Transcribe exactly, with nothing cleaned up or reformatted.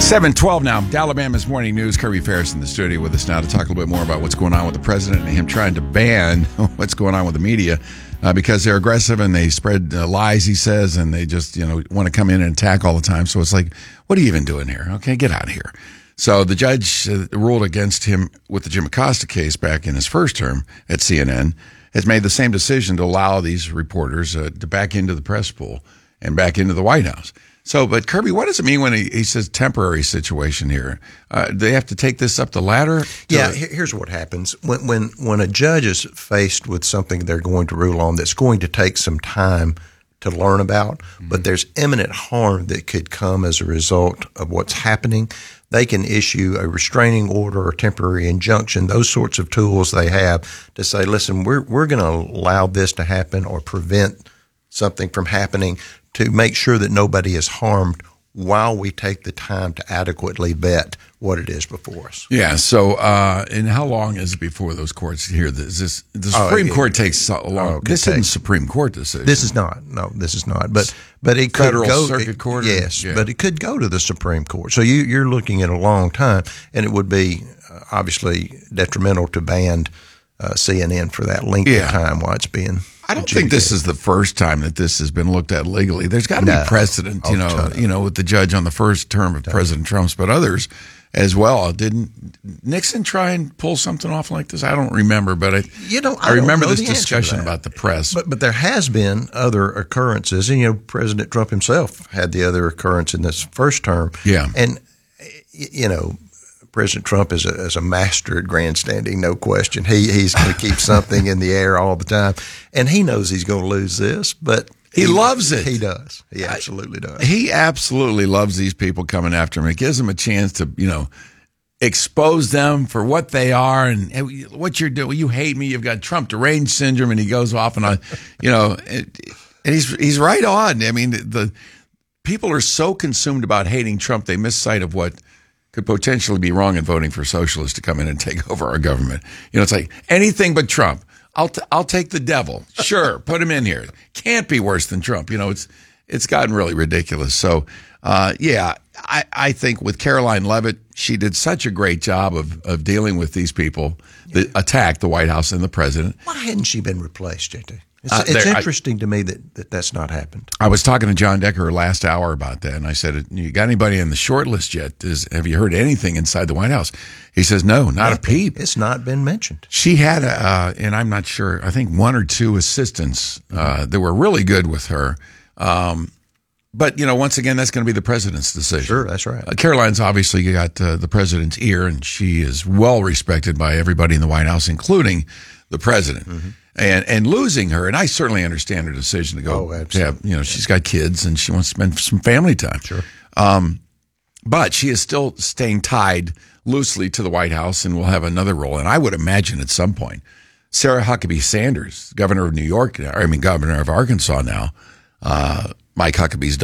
seven twelve now. Alabama's Morning News. Kirby Ferris in the studio with us now to talk a little bit more about what's going on with the president and him trying to ban what's going on with the media uh, because they're aggressive and they spread uh, lies, he says, and they just, you know, want to come in and attack all the time. So it's like, what are you even doing here? Okay, get out of here. So the judge uh, ruled against him with the Jim Acosta case back in his first term at C N N, has made the same decision to allow these reporters uh, to back into the press pool and back into the White House. So, but Kirby, what does it mean when he, he says temporary situation here? Uh, do they have to take this up the ladder? Yeah, here's what happens. When, when, when a judge is faced with something they're going to rule on that's going to take some time to learn about, mm-hmm. but there's imminent harm that could come as a result of what's happening, they can issue a restraining order or temporary injunction, those sorts of tools they have to say, listen, we're, we're going to allow this to happen or prevent something from happening to make sure that nobody is harmed while we take the time to adequately vet what it is before us. Yeah. So, uh, and how long is it before those courts hear this? this the Supreme oh, it, Court takes so long. Oh, this isn't Supreme Court decision. This is not. No, this is not. But but it could Federal go. Circuit it, Court. Yes, yeah. but it could go to the Supreme Court. So you, you're looking at a long time, and it would be uh, obviously detrimental to ban uh, C N N for that length yeah. of time while it's being. I don't think this is the first time that this has been looked at legally. There's got to no. be precedent, you know, you know, with the judge on the first term of President Trump's, but others as well. Didn't Nixon try and pull something off like this? I don't remember, but I, you know, I, I remember know this discussion about the press. But but there has been other occurrences, and you know, President Trump himself had the other occurrence in this first term. Yeah, and you know. President Trump is a, is a master at grandstanding, no question. He he's going to keep something in the air all the time, and he knows he's going to lose this, but he, he loves it. He does. He absolutely does. He absolutely loves these people coming after him. It gives him a chance to, you know, expose them for what they are and what you're doing. You hate me. You've got Trump deranged syndrome, and he goes off and on, you know, and, and he's he's right on. I mean, the people are so consumed about hating Trump, they miss sight of what could potentially be wrong in voting for socialists to come in and take over our government. You know, it's like anything but Trump. I'll t- I'll take the devil. Sure, put him in here. Can't be worse than Trump. You know, it's it's gotten really ridiculous. So, uh, yeah, I, I think with Caroline Leavitt, she did such a great job of, of dealing with these people that yeah. attacked the White House and the president. Why hadn't she been replaced, J T? It's, uh, it's there, interesting I, to me that, that that's not happened. I was talking to John Decker last hour about that, and I said, you got anybody in the short list yet? Is, have you heard anything inside the White House? He says, no, not Nothing. a peep. It's not been mentioned. She had, a, uh, and I'm not sure, I think one or two assistants uh, that were really good with her. Um, but, you know, once again, that's going to be the president's decision. Sure, that's right. Uh, Caroline's obviously got uh, the president's ear, and she is well respected by everybody in the White House, including the president. Mm-hmm. And and losing her, and I certainly understand her decision to go. Oh, absolutely. Have, you know, she's got kids and she wants to spend some family time. Sure. Um, but she is still staying tied loosely to the White House and will have another role. And I would imagine at some point, Sarah Huckabee Sanders, governor of New York, I mean, governor of Arkansas now, uh, Mike Huckabee's daughter.